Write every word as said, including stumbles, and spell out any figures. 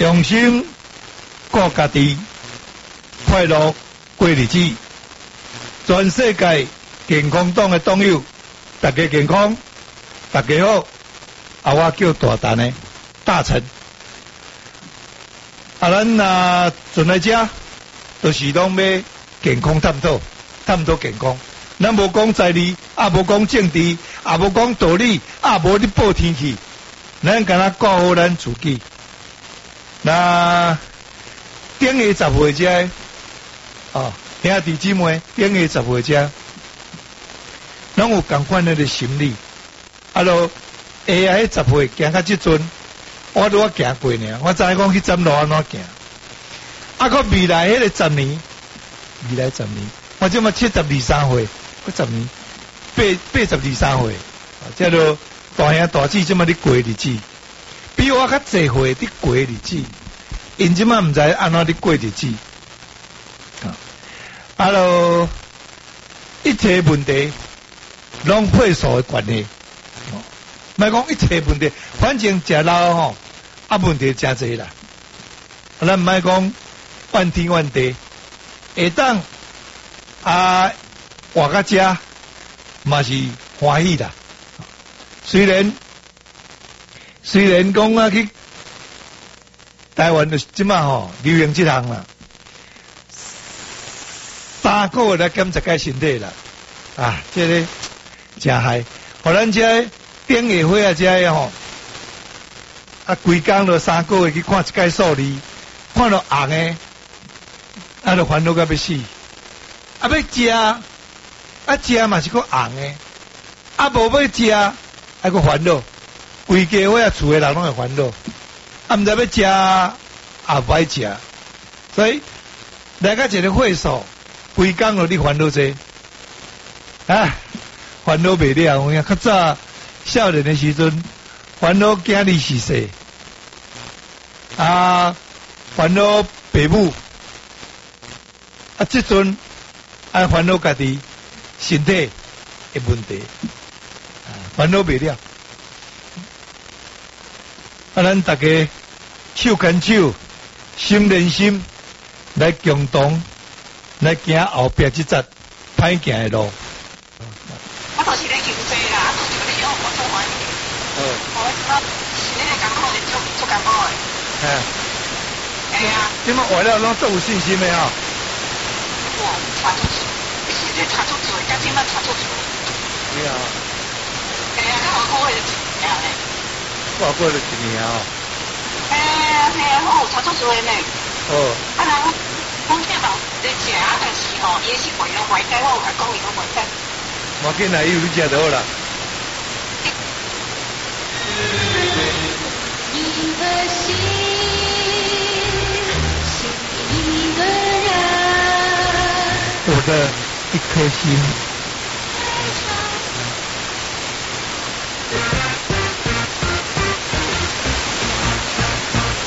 用心过家己，快乐过日子。全世界健康党的党友，大家健康，大家好。啊，我叫大陈的大陈。啊，咱啊进来遮，就是拢要健康探讨，探讨健康。咱无讲财理，啊无讲政治，啊无讲道理，啊无咧报天气。咱敢若顾好咱自己。那顶个十岁遮，哦，兄弟姊妹，顶个十岁遮，拢有共款的心理。啊咯，下啊，迄十岁行到即阵，我拄我行过呢，我知影讲去站路安怎行。啊，个未来迄个十年，未来十年，我即马七十二三岁，个十年，八八十二三岁，即落大兄大姊即马咧过日子。比我较济岁伫过日子，因即马毋知安怎伫过日子。啊咯，一切问题拢岁数的关系。莫讲一切问题，反正食老吼，啊问题真济啦。咱毋莫讲怨天怨地，下当啊活到遮嘛是欢喜啦。虽然。虽然讲啊去台湾就是即马吼流行即项啦，三个月来检查解身体啦，啊，这个真害，互咱这顶下火啊这个吼，啊规工就三个月去看一解数字，看到红的，啊就烦恼到要死，啊要食，啊食嘛是个红的，啊无要食，还个烦恼。规家伙啊，厝诶人拢会烦恼，啊，毋知要食也歹食，所以来到一个会所，规工就咧烦恼这，啊，烦恼袂了。我讲较早少年诶时阵，烦恼囝儿是谁，啊，烦恼爸母，啊，即阵啊烦恼家己身体诶问题，啊，烦恼袂了。啊，咱大家手牵手，心连心，来共同来行后壁即则歹行的路。 我就是咧求济啦，啊，就是咧用我做欢喜。嗯。我即马是咧艰苦咧做做艰苦的。嘿。嘿啊。 即马活了拢足有信心的吼。 哇，差足多，你是咧差足多，甲即马差足多。 对啊。 嘿啊，较好好诶就一年咧。 我过了一年哦。 嘿啊嘿啊，好差足多呢。 哦。 啊，人讲起嘛在食啊，但是吼，伊是袂拢袂解，我有甲讲伊拢袂解。 我见来伊有食就好啦。 一颗心，是一个人。 我的一颗心。